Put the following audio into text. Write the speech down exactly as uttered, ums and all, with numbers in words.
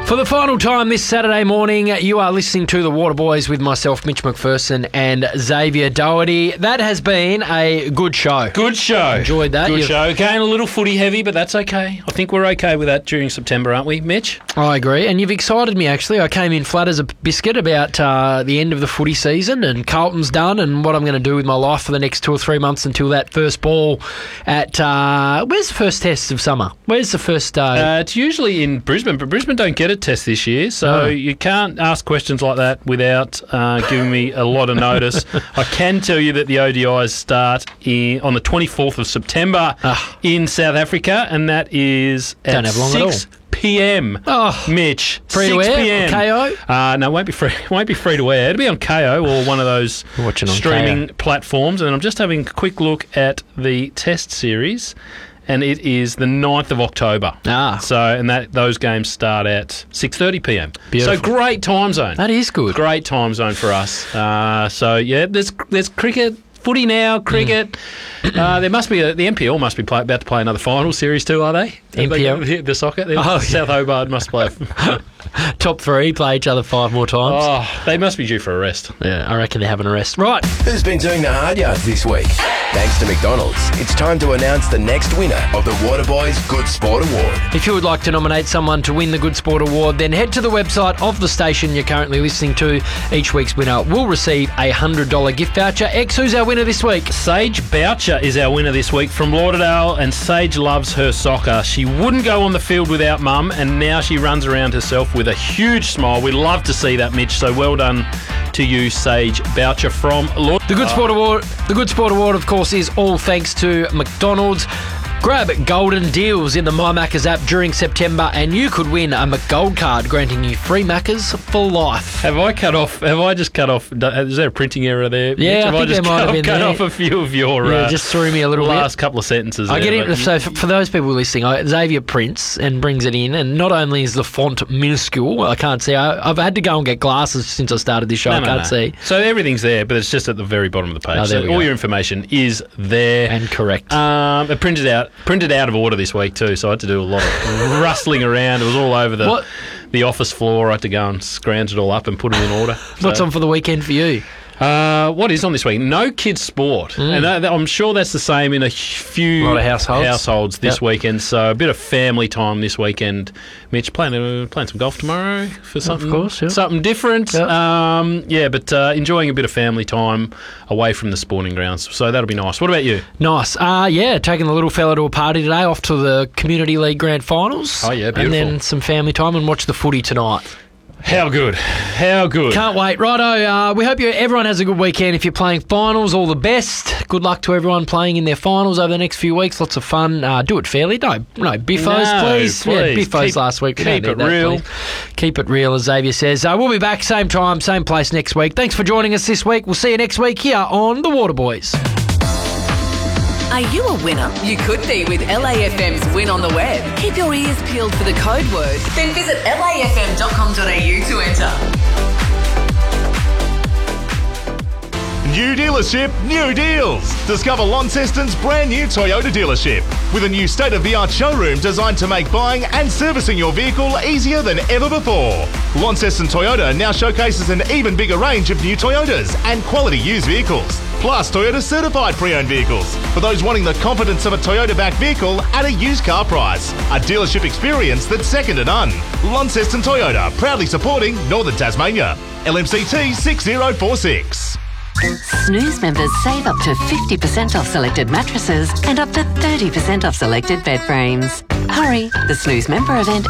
For the final time this Saturday morning, you are listening to The Waterboys with myself, Mitch McPherson, and Xavier Doherty. That has been a good show. Good show. Enjoyed that. Good You've... show. Again, a little footy heavy, but that's okay. I think we're okay with that during September, aren't we, Mitch? I agree. And you've excited me, actually. I came in flat as a biscuit about uh, the end of the footy season, and Carlton's done, and what I'm going to do with my life for the next two or three months until that first ball at... Uh, where's the first test of summer? Where's the first... Uh... Uh, it's usually in Brisbane, but Brisbane don't get a test this year, so Oh. you can't ask questions like that without uh, giving me a lot of notice. I can tell you that the O D Is start in, on the twenty-fourth of September Ah. in South Africa, and that is Don't at have long at all. six p.m. Oh. Mitch, Free to six air? p.m. K O? Uh, no, it won't be free. It won't be free to air. It'll be on K O or one of those Watching on streaming K O. platforms. And I'm just having a quick look at the test series, and it is the ninth of October. Ah. So, and that those games start at six thirty p.m. Beautiful. So great time zone. That is good. Great time zone for us. Uh, so yeah, there's there's cricket, footy now, cricket. Mm. Uh, there must be a, the N P L must be play, about to play another final series too, are they? N P L? the, the soccer. Oh, South Hobart must play. Top three, play each other five more times. Oh, they must be due for a rest. Yeah, I reckon they're having a rest. Right. Who's been doing the hard yards this week? Thanks to McDonald's, it's time to announce the next winner of the Waterboys Good Sport Award. If you would like to nominate someone to win the Good Sport Award, then head to the website of the station you're currently listening to. Each week's winner will receive a one hundred dollars gift voucher. X, who's our winner this week? Sage Boucher is our winner this week from Lauderdale, and Sage loves her soccer. She wouldn't go on the field without mum, and now she runs around herself with a huge smile. We'd love to see that, Mitch, so well done to you, Sage Boucher from Lauderdale. The Good Sport Award, the Good Sport Award, of course, is all thanks to McDonald's. Grab golden deals in the My Maccas app during September, and you could win a McGold card, granting you free Maccas for life. Have I cut off? Have I just cut off? Is there a printing error there? Yeah, Mitch? I have think just there might cut, have been cut there. off a few of your Yeah, uh, just threw me a little last bit. couple of sentences. I there, get it. but So you- for, for those people listening, I, Xavier prints and brings it in, and not only is the font minuscule, I can't see. I, I've had to go and get glasses since I started this show. No, I no, can't no. see. So everything's there, but it's just at the very bottom of the page. Oh, there so we all go. your information is there. And correct. Um, it printed out, printed out of order this week too, so I had to do a lot of rustling around. It was all over the What? the office floor. I had to go and scrounge it all up and put it in order. What's So, on for the weekend for you? Uh, what is on this week? No kids sport, and that, that- I'm sure that's the same in a few Mm. Lot of households. households this Yep. weekend. So a bit of family time this weekend. Mitch playing uh, playing some golf tomorrow for something, course, yeah. something different. Yep. Um, yeah, but uh, enjoying a bit of family time away from the sporting grounds. So that'll be nice. What about you? Nice. Uh, yeah, taking the little fella to a party today, off to the Community League Grand Finals. Oh, yeah, And beautiful. then some family time and watch the footy tonight. How good? How good? Can't wait. Righto, uh, we hope you, everyone has a good weekend. If you're playing finals, all the best. Good luck to everyone playing in their finals over the next few weeks. Lots of fun. Uh, do it fairly. No, no biffos, No, please. Yeah, please. biffos Keep- last week. We keep don't need it that, real. please. Keep it real, as Xavier says. Uh, we'll be back same time, same place next week. Thanks for joining us this week. We'll see you next week here on The Waterboys. Are you a winner? You could be with L A F M's Win on the Web. Keep your ears peeled for the code word. Then visit L A F M dot com dot A U to enter. New dealership, new deals. Discover Launceston's brand new Toyota dealership with a new state-of-the-art showroom designed to make buying and servicing your vehicle easier than ever before. Launceston Toyota now showcases an even bigger range of new Toyotas and quality used vehicles, plus Toyota certified pre-owned vehicles for those wanting the confidence of a Toyota-backed vehicle at a used car price. A dealership experience that's second to none. Launceston Toyota, proudly supporting Northern Tasmania. L M C T six zero four six. Snooze members save up to fifty percent off selected mattresses and up to thirty percent off selected bed frames. Hurry, the Snooze member event